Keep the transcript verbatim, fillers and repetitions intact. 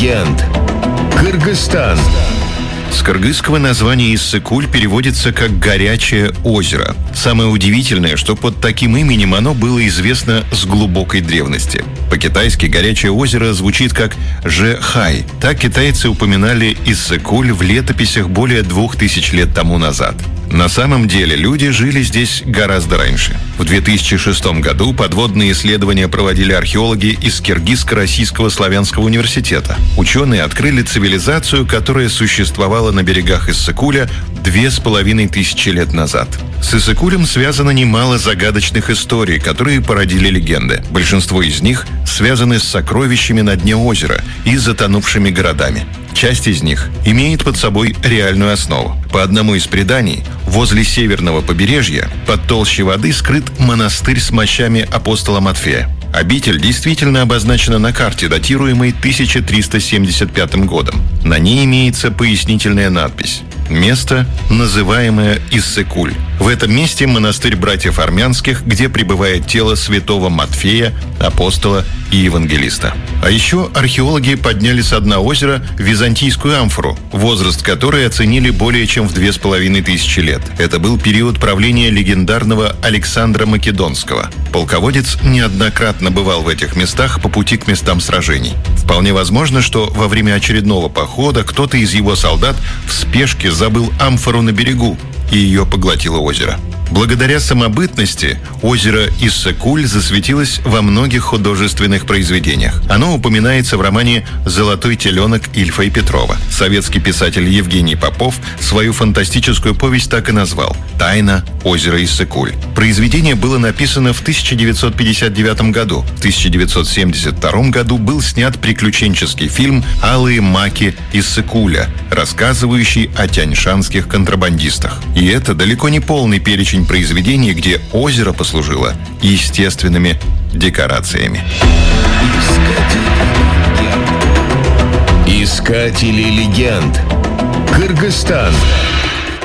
легенд. Кыргызстан. С кыргызского название Иссык-Куль переводится как «горячее озеро». Самое удивительное, что под таким именем оно было известно с глубокой древности. По-китайски «горячее озеро» звучит как «же-хай». Так китайцы упоминали Иссык-Куль в летописях более двух тысяч лет тому назад. На самом деле люди жили здесь гораздо раньше. В две тысячи шестом году подводные исследования проводили археологи из Киргизско-Российского славянского университета. Ученые открыли цивилизацию, которая существовала на берегах Иссык-Куля две с половиной тысячи лет назад. С Иссык-Кулем связано немало загадочных историй, которые породили легенды. Большинство из них связаны с сокровищами на дне озера и затонувшими городами. Часть из них имеет под собой реальную основу. По одному из преданий, возле северного побережья под толщей воды скрыт монастырь с мощами апостола Матфея. Обитель действительно обозначена на карте, датируемой тысяча триста семьдесят пятым годом. На ней имеется пояснительная надпись. Место, называемое Иссык-Куль. В этом месте монастырь братьев Армянских, где пребывает тело святого Матфея, апостола и евангелиста. А еще археологи подняли с дна озера византийскую амфору, возраст которой оценили более чем в две с половиной тысячи лет. Это был период правления легендарного Александра Македонского. Полководец неоднократно бывал в этих местах по пути к местам сражений. Вполне возможно, что во время очередного похода кто-то из его солдат в спешке забыл амфору на берегу, и ее поглотило озеро. Благодаря самобытности озеро Иссык-Куль засветилось во многих художественных произведениях. Оно упоминается в романе «Золотой теленок» Ильфа и Петрова. Советский писатель Евгений Попов свою фантастическую повесть так и назвал «Тайна озера Иссык-Куль». Произведение было написано в тысяча девятьсот пятьдесят девятом году. В тысяча девятьсот семьдесят втором году был снят приключенческий фильм «Алые маки Иссык-Куля», рассказывающий о тяньшанских контрабандистах. И это далеко не полный перечень произведений, где озеро послужило естественными декорациями. Искатели легенд. Кыргызстан.